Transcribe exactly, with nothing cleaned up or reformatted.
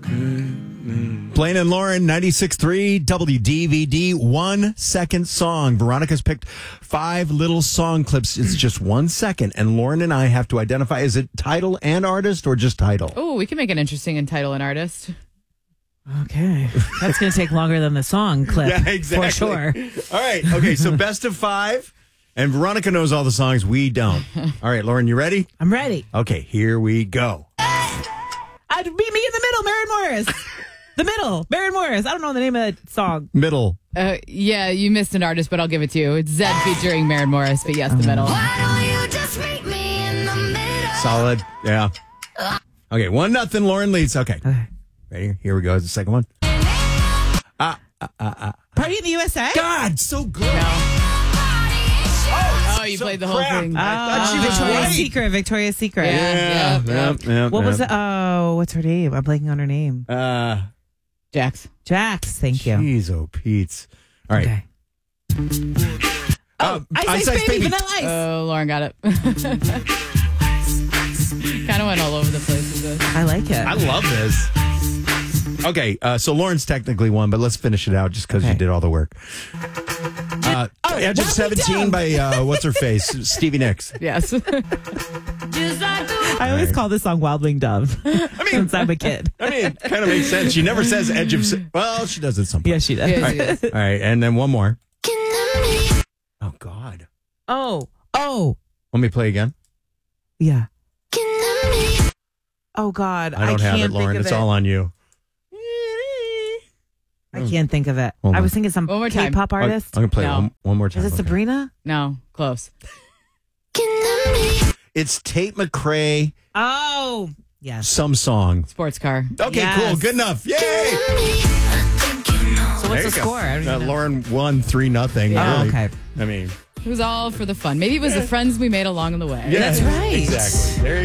Blaine and Lauren, ninety-six point three W D V D, one second song. Veronica's picked five little song clips. It's just one second. And Lauren and I have to identify, is it title and artist or just title? Oh, we can make it interesting in title and artist. Okay. That's going to take longer than the song clip. Yeah, exactly. For sure. All right. Okay. So best of five. And Veronica knows all the songs. We don't. All right, Lauren, you ready? I'm ready. Okay. Here we go. I'd be me in the middle, Maren Morris. The middle, Maren Morris. I don't know the name of that song. Middle. Uh, yeah, you missed an artist, but I'll give it to you. It's Zed featuring Maren Morris, but yes, the middle. Why don't you just meet me in the middle? Solid. Yeah. Okay. One nothing. Lauren leads. Okay. Okay. Ready? Here we go. The second one. Uh, uh, uh, uh. Party in the U S A? God, so good. Oh, you so played the whole crap. thing. Oh, I thought she was Victoria's right. Secret. Victoria's Secret. Yeah. Yeah. yeah, yeah What yeah. was it? Oh, what's her name? I'm blanking on her name. Uh, Jax. Jax. Thank you. Jeez, oh, Pete's. All right. Okay. Oh, Ice Ice Baby, Baby. Vanilla Ice. Oh, Lauren got it. Kind of went all over the place with this. I like it. I love this. Okay, uh, so Lauren's technically won, but let's finish it out just because Okay. you did all the work. Uh, oh, Edge of what seventeen by, uh, what's her face? Stevie Nicks. Yes. I always Right. call this song Wild Wing Dove I mean, since I'm a kid. I mean, it kind of makes sense. She never says Edge of... Se- well, she does at some point. Yes, she does. Yes, yes. All right, and then one more. Oh, God. Oh, oh, Let me play again. yeah. Oh, God. I don't can't have it, Lauren. Think of It's it. all on you. I can't think of it. Hold I on. was thinking some One more time. K-pop I'm artist. going to play it No. one, one more time. Is it okay. Sabrina? No, close. It's Tate McRae, Oh, yes. some song. Sports car. Okay, Yes. cool. Good enough. Yay! So There what's you the go. score? I don't Uh, even know. Lauren won three nothing. Yeah. Oh, really. okay. I mean, It was all for the fun. Maybe it was the friends we made along the way. yeah, That's right. Exactly. There you